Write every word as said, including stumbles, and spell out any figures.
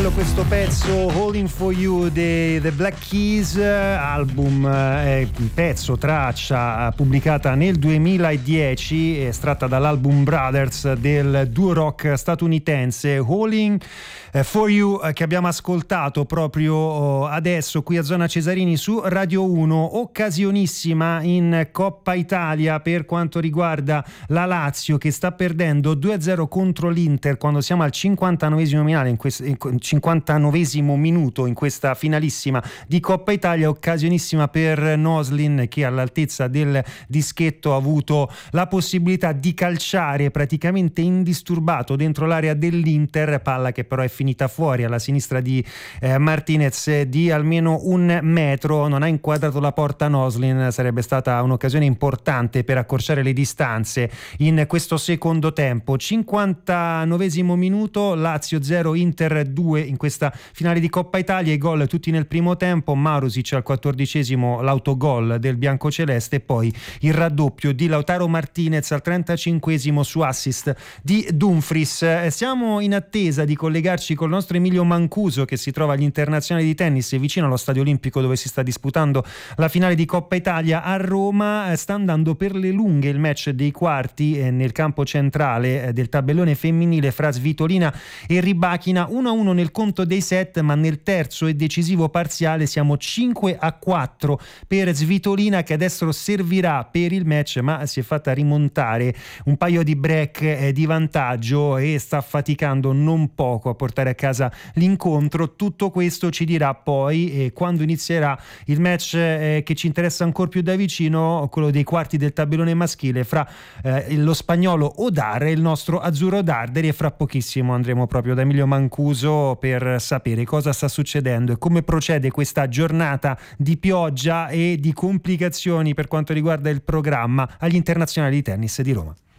bello questo pezzo Holding For You dei The Black Keys, album, eh, pezzo, traccia pubblicata nel duemiladieci, estratta dall'album Brothers del duo rock statunitense Holding For You, che abbiamo ascoltato proprio adesso qui a Zona Cesarini su Radio uno. Occasionissima in Coppa Italia per quanto riguarda la Lazio, che sta perdendo due a zero contro l'Inter quando siamo al cinquantanovesimo finale, in questo cinquantanovesimo minuto in questa finalissima di Coppa Italia. Occasionissima per Noslin, che all'altezza del dischetto ha avuto la possibilità di calciare praticamente indisturbato dentro l'area dell'Inter, palla che però è finita fuori alla sinistra di eh, Martinez di almeno un metro. Non ha inquadrato la porta Noslin, sarebbe stata un'occasione importante per accorciare le distanze in questo secondo tempo. cinquantanovesimo minuto, Lazio zero Inter due in questa finale di Coppa Italia. I gol tutti nel primo tempo, Marusic al quattordicesimo l'autogol del biancoceleste, e poi il raddoppio di Lautaro Martinez al trentacinquesimo su assist di Dumfries. Siamo in attesa di collegarci con il nostro Emilio Mancuso, che si trova agli internazionali di tennis vicino allo Stadio Olimpico, dove si sta disputando la finale di Coppa Italia a Roma. Sta andando per le lunghe il match dei quarti eh, nel campo centrale eh, del tabellone femminile fra Svitolina e Rybakina, uno a uno nel conto dei set, ma nel terzo e decisivo parziale siamo cinque a quattro per Svitolina, che adesso servirà per il match, ma si è fatta rimontare un paio di break eh, di vantaggio e sta faticando non poco a portare a casa l'incontro. Tutto questo ci dirà poi eh, quando inizierà il match eh, che ci interessa ancora più da vicino, quello dei quarti del tabellone maschile fra eh, lo spagnolo Odar e il nostro azzurro Darderi, e fra pochissimo andremo proprio da Emilio Mancuso per sapere cosa sta succedendo e come procede questa giornata di pioggia e di complicazioni per quanto riguarda il programma agli internazionali di tennis di Roma.